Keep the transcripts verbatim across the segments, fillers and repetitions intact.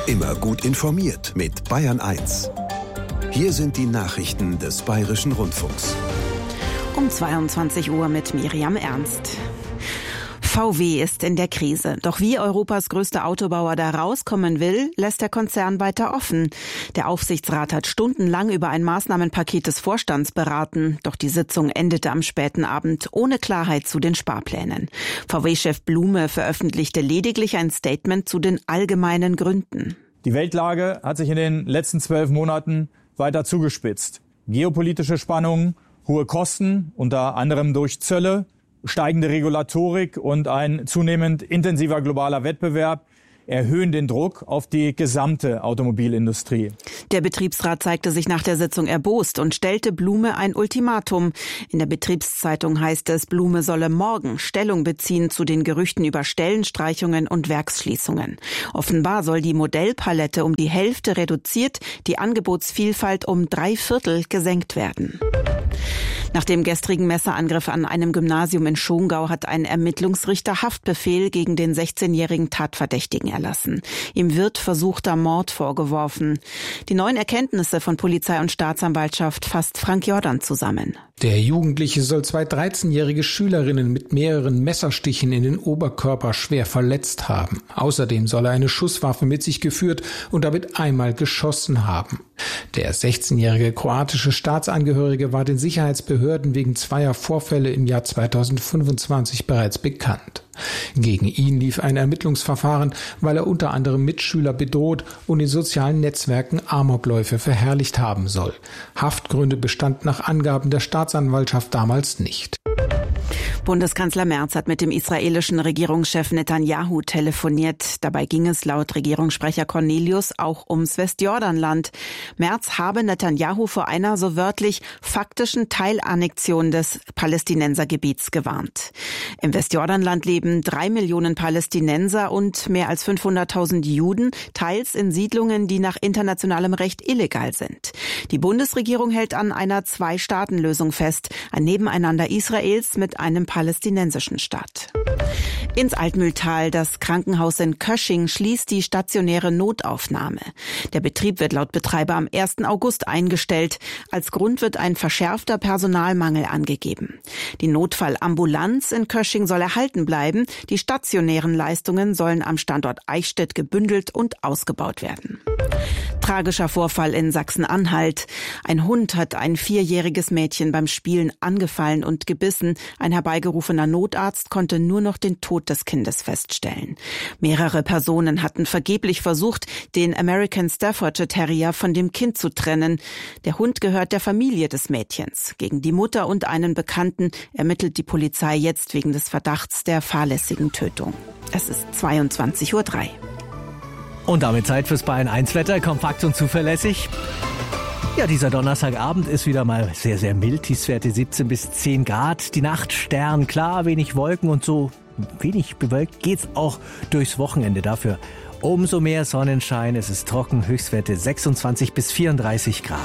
Immer gut informiert mit Bayern eins. Hier sind die Nachrichten des Bayerischen Rundfunks. Um zweiundzwanzig Uhr mit Miriam Ernst. V W ist in der Krise. Doch wie Europas größter Autobauer da rauskommen will, lässt der Konzern weiter offen. Der Aufsichtsrat hat stundenlang über ein Maßnahmenpaket des Vorstands beraten. Doch die Sitzung endete am späten Abend ohne Klarheit zu den Sparplänen. V W-Chef Blume veröffentlichte lediglich ein Statement zu den allgemeinen Gründen. Die Weltlage hat sich in den letzten zwölf Monaten weiter zugespitzt. Geopolitische Spannungen, hohe Kosten, unter anderem durch Zölle, steigende Regulatorik und ein zunehmend intensiver globaler Wettbewerb erhöhen den Druck auf die gesamte Automobilindustrie. Der Betriebsrat zeigte sich nach der Sitzung erbost und stellte Blume ein Ultimatum. In der Betriebszeitung heißt es, Blume solle morgen Stellung beziehen zu den Gerüchten über Stellenstreichungen und Werksschließungen. Offenbar soll die Modellpalette um die Hälfte reduziert, die Angebotsvielfalt um drei Viertel gesenkt werden. Nach dem gestrigen Messerangriff an einem Gymnasium in Schongau hat ein Ermittlungsrichter Haftbefehl gegen den sechzehnjährigen Tatverdächtigen erlassen. Ihm wird versuchter Mord vorgeworfen. Die neuen Erkenntnisse von Polizei und Staatsanwaltschaft fasst Frank Jordan zusammen. Der Jugendliche soll zwei dreizehnjährige Schülerinnen mit mehreren Messerstichen in den Oberkörper schwer verletzt haben. Außerdem soll er eine Schusswaffe mit sich geführt und damit einmal geschossen haben. Der sechzehnjährige kroatische Staatsangehörige war den Sicherheitsbehörden wegen zweier Vorfälle im Jahr zweitausendfünfundzwanzig bereits bekannt. Gegen ihn lief ein Ermittlungsverfahren, weil er unter anderem Mitschüler bedroht und in sozialen Netzwerken Amokläufe verherrlicht haben soll. Haftgründe bestanden nach Angaben der Staatsanwaltschaft damals nicht. Bundeskanzler Merz hat mit dem israelischen Regierungschef Netanyahu telefoniert. Dabei ging es laut Regierungssprecher Cornelius auch ums Westjordanland. Merz habe Netanyahu vor einer so wörtlich faktischen Teilannexion des Palästinensergebiets gewarnt. Im Westjordanland leben drei Millionen Palästinenser und mehr als fünfhunderttausend Juden, teils in Siedlungen, die nach internationalem Recht illegal sind. Die Bundesregierung hält an einer Zwei-Staaten-Lösung fest, ein Nebeneinander Israels mit einem palästinensischen Staat. Ins Altmühltal, das Krankenhaus in Kösching, schließt die stationäre Notaufnahme. Der Betrieb wird laut Betreiber am ersten August eingestellt. Als Grund wird ein verschärfter Personalmangel angegeben. Die Notfallambulanz in Kösching soll erhalten bleiben. Die stationären Leistungen sollen am Standort Eichstätt gebündelt und ausgebaut werden. Tragischer Vorfall in Sachsen-Anhalt. Ein Hund hat ein vierjähriges Mädchen beim Spielen angefallen und gebissen. Ein herbeigerufener Notarzt konnte nur noch den Tod des Kindes feststellen. Mehrere Personen hatten vergeblich versucht, den American Staffordshire Terrier von dem Kind zu trennen. Der Hund gehört der Familie des Mädchens. Gegen die Mutter und einen Bekannten ermittelt die Polizei jetzt wegen des Verdachts der fahrlässigen Tötung. Es ist zweiundzwanzig Uhr drei. Und damit Zeit fürs Bayern eins Wetter, kompakt und zuverlässig. Ja, dieser Donnerstagabend ist wieder mal sehr, sehr mild. Tiefstwerte siebzehn bis zehn Grad. Die Nacht sternklar, wenig Wolken und so wenig bewölkt geht's auch durchs Wochenende. Dafür umso mehr Sonnenschein. Es ist trocken, Höchstwerte sechsundzwanzig bis vierunddreißig Grad.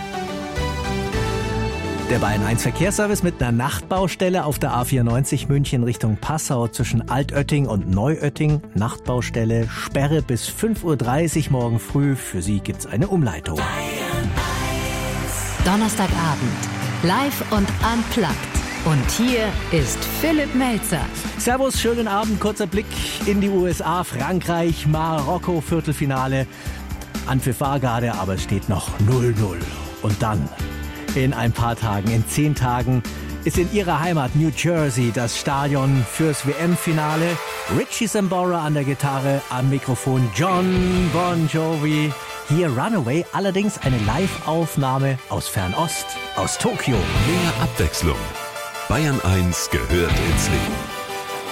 Der Bayern eins Verkehrsservice mit einer Nachtbaustelle auf der A vierundneunzig München Richtung Passau zwischen Altötting und Neuötting. Nachtbaustelle, Sperre bis fünf Uhr dreißig morgen früh. Für Sie gibt's eine Umleitung. Donnerstagabend, live und unplugged. Und hier ist Philipp Melzer. Servus, schönen Abend. Kurzer Blick in die U S A, Frankreich, Marokko, Viertelfinale. Anpfiff war gerade, aber es steht noch null null. Und dann in ein paar Tagen, in zehn Tagen, ist in ihrer Heimat New Jersey das Stadion fürs W M-Finale. Richie Sambora an der Gitarre, am Mikrofon John Bon Jovi. Hier Runaway, allerdings eine Live-Aufnahme aus Fernost, aus Tokio. Mehr Abwechslung. Bayern eins gehört ins Leben.